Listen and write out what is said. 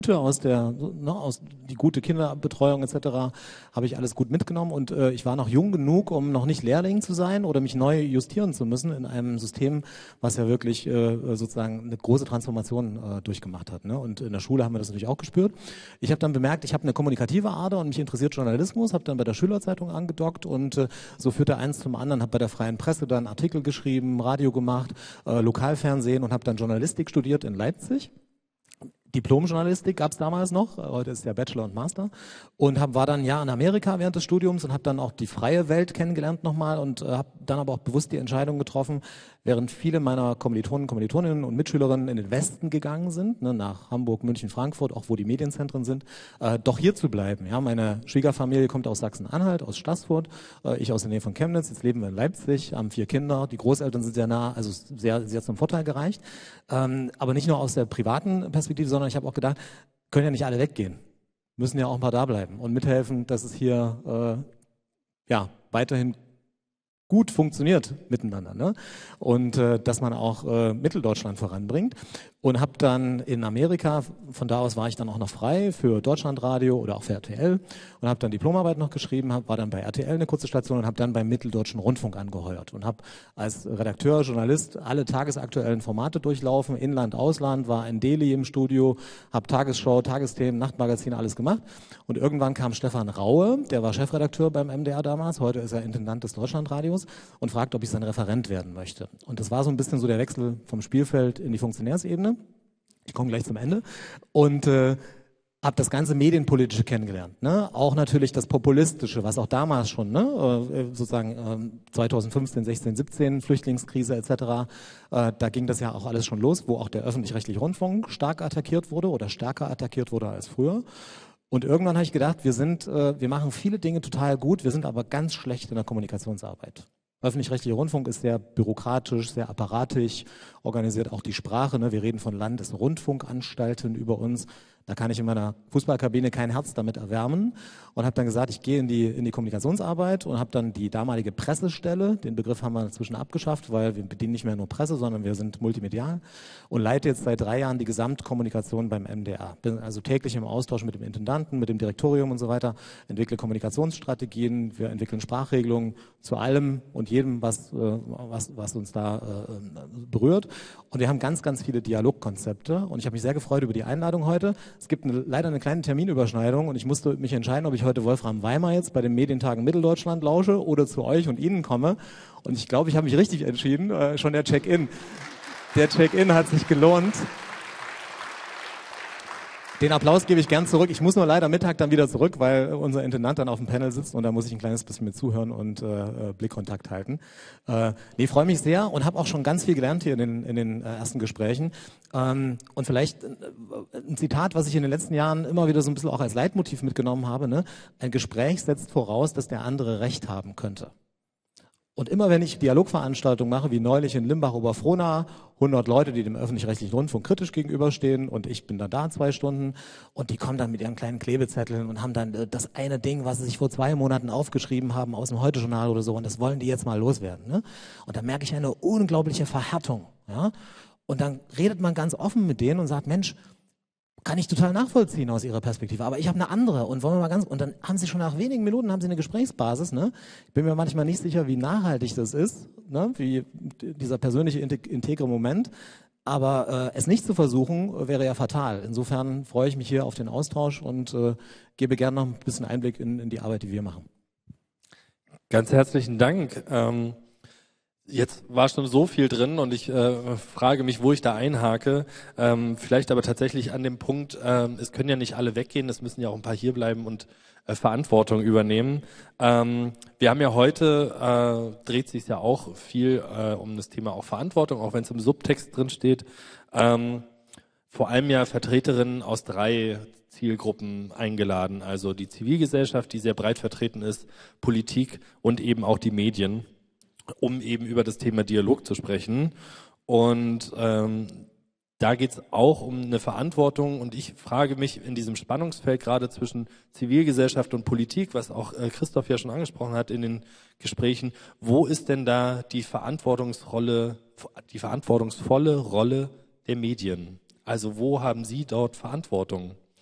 aus der, ne, aus die gute Kinderbetreuung etc. habe ich alles gut mitgenommen und ich war noch jung genug, um noch nicht Lehrling zu sein oder mich neu justieren zu müssen in einem System, was ja wirklich sozusagen eine große Transformation durchgemacht hat. Ne? Und in der Schule haben wir das natürlich auch gespürt. Ich habe dann bemerkt, ich habe eine kommunikative Ader und mich interessiert Journalismus, habe dann bei der Schülerzeitung angedockt und so führte eins zum anderen, habe bei der Freien Presse dann Artikel geschrieben, Radio gemacht, Lokalfernsehen und habe dann Journalistik studiert in Leipzig. Diplom-Journalistik gab es damals noch, heute ist ja Bachelor und Master und war dann ein Jahr in Amerika während des Studiums und habe dann auch die freie Welt kennengelernt nochmal und habe dann aber auch bewusst die Entscheidung getroffen, während viele meiner Kommilitoninnen und Mitschülerinnen in den Westen gegangen sind, ne, nach Hamburg, München, Frankfurt, auch wo die Medienzentren sind, doch hier zu bleiben. Ja, meine Schwiegerfamilie kommt aus Sachsen-Anhalt, aus Staßfurt, ich aus der Nähe von Chemnitz, jetzt leben wir in Leipzig, haben 4 Kinder, die Großeltern sind sehr nah, also sehr, sehr zum Vorteil gereicht, aber nicht nur aus der privaten Perspektive, sondern ich habe auch gedacht, können ja nicht alle weggehen, müssen ja auch ein paar da bleiben und mithelfen, dass es hier weiterhin gut funktioniert miteinander, ne? Und dass man auch Mitteldeutschland voranbringt. Und habe dann in Amerika, von da aus war ich dann auch noch frei für Deutschlandradio oder auch für RTL und habe dann Diplomarbeit noch geschrieben, war dann bei RTL eine kurze Station und habe dann beim Mitteldeutschen Rundfunk angeheuert und habe als Redakteur, Journalist alle tagesaktuellen Formate durchlaufen, Inland, Ausland, war in Delhi im Studio, habe Tagesschau, Tagesthemen, Nachtmagazine, alles gemacht. Und irgendwann kam Stefan Raue, der war Chefredakteur beim MDR damals, heute ist er Intendant des Deutschlandradios und fragt, ob ich sein Referent werden möchte. Und das war so ein bisschen so der Wechsel vom Spielfeld in die Funktionärsebene. Ich komme gleich zum Ende. Und habe das ganze Medienpolitische kennengelernt. Ne? Auch natürlich das Populistische, was auch damals schon, ne? Sozusagen 2015, 16, 17, Flüchtlingskrise etc., da ging das ja auch alles schon los, wo auch der öffentlich-rechtliche Rundfunk stark attackiert wurde oder stärker attackiert wurde als früher. Und irgendwann habe ich gedacht, wir machen viele Dinge total gut, wir sind aber ganz schlecht in der Kommunikationsarbeit. Öffentlich-rechtlicher Rundfunk ist sehr bürokratisch, sehr apparatisch, organisiert auch die Sprache. Ne? Wir reden von Landesrundfunkanstalten über uns. Da kann ich in meiner Fußballkabine kein Herz damit erwärmen und habe dann gesagt, ich gehe in die Kommunikationsarbeit und habe dann die damalige Pressestelle, den Begriff haben wir inzwischen abgeschafft, weil wir bedienen nicht mehr nur Presse, sondern wir sind multimedial und leite jetzt seit 3 Jahren die Gesamtkommunikation beim MDR. Bin also täglich im Austausch mit dem Intendanten, mit dem Direktorium und so weiter, entwickle Kommunikationsstrategien, wir entwickeln Sprachregelungen zu allem und jedem, was uns da berührt. Und wir haben ganz, ganz viele Dialogkonzepte und ich habe mich sehr gefreut über die Einladung heute. Es gibt leider eine kleine Terminüberschneidung und ich musste mich entscheiden, ob ich heute Wolfram Weimar jetzt bei den Medientagen Mitteldeutschland lausche oder zu euch und Ihnen komme. Und ich glaube, ich habe mich richtig entschieden. Schon der Check-in. Der Check-in hat sich gelohnt. Den Applaus gebe ich gern zurück. Ich muss nur leider Mittag dann wieder zurück, weil unser Intendant dann auf dem Panel sitzt und da muss ich ein kleines bisschen mit zuhören und Blickkontakt halten. Freue mich sehr und habe auch schon ganz viel gelernt hier in den ersten Gesprächen. Und vielleicht ein Zitat, was ich in den letzten Jahren immer wieder so ein bisschen auch als Leitmotiv mitgenommen habe. Ne? Ein Gespräch setzt voraus, dass der andere Recht haben könnte. Und immer wenn ich Dialogveranstaltungen mache, wie neulich in Limbach-Oberfrohna, 100 Leute, die dem öffentlich-rechtlichen Rundfunk kritisch gegenüberstehen und ich bin dann da 2 Stunden und die kommen dann mit ihren kleinen Klebezetteln und haben dann das eine Ding, was sie sich vor 2 Monaten aufgeschrieben haben aus dem Heute-Journal oder so und das wollen die jetzt mal loswerden. Ne? Und da merke ich eine unglaubliche Verhärtung. Ja? Und dann redet man ganz offen mit denen und sagt, Mensch, kann ich total nachvollziehen aus ihrer Perspektive, aber ich habe eine andere und wollen wir mal und dann haben sie schon nach wenigen Minuten eine Gesprächsbasis, ne? Ich bin mir manchmal nicht sicher, wie nachhaltig das ist, ne? Wie dieser persönliche integre Moment, aber es nicht zu versuchen, wäre ja fatal. Insofern freue ich mich hier auf den Austausch und gebe gerne noch ein bisschen Einblick in die Arbeit, die wir machen. Ganz herzlichen Dank. Jetzt war schon so viel drin und ich frage mich, wo ich da einhake. Vielleicht aber tatsächlich an dem Punkt, es können ja nicht alle weggehen, es müssen ja auch ein paar hier bleiben und Verantwortung übernehmen. Wir haben ja heute, dreht sich ja auch viel um das Thema auch Verantwortung, auch wenn es im Subtext drin steht. Vor allem ja Vertreterinnen aus 3 Zielgruppen eingeladen, also die Zivilgesellschaft, die sehr breit vertreten ist, Politik und eben auch die Medien, um eben über das Thema Dialog zu sprechen. Und da geht es auch um eine Verantwortung. Und ich frage mich in diesem Spannungsfeld gerade zwischen Zivilgesellschaft und Politik, was auch Christoph ja schon angesprochen hat in den Gesprächen, wo ist denn da die verantwortungsvolle Rolle der Medien? Also wo haben Sie dort Verantwortung?